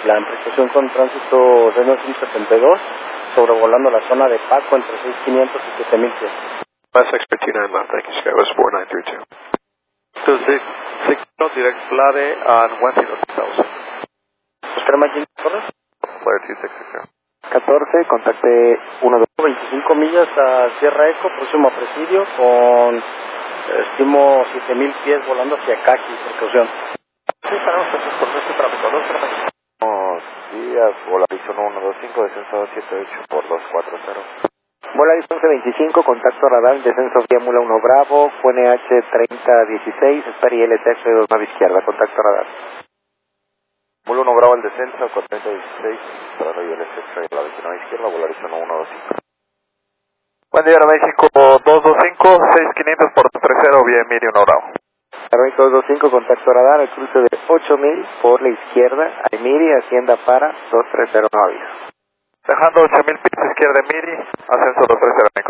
La ampliación con tránsito de 172, sobrevolando la zona de Paco entre 6500 y 7000 pies. West 629 left, thank you, Skywest 4932. So 6 direct Flade on 106,000. Oscar Machine, ¿correcto? Flare 2660. 14, contacte 125 millas a Sierra Eco, próximo a Presidio, con estimo 7000 pies volando hacia Caqui, precaución. Sí, estaremos presentes por nuestro tráfico. Buenos días, Volarizon 125, descenso 278 por 240. Volarizon 1125, contacto radar, descenso vía Mula 1 Bravo, QNH 3016, espera ILTF 2 nave izquierda, contacto radar. Mula 1 Bravo al descenso, 4016, para el LSF, la 29 izquierda, Volarizon 125. Buen día, México 225, 6500 por 30, vía Emiri 1 Bravo. México 225, contacto radar, el cruce de 8000 por la izquierda, a Emiri, Hacienda para 230 no aviso. Dejando 8000 pies izquierda Emiri, ascenso 230.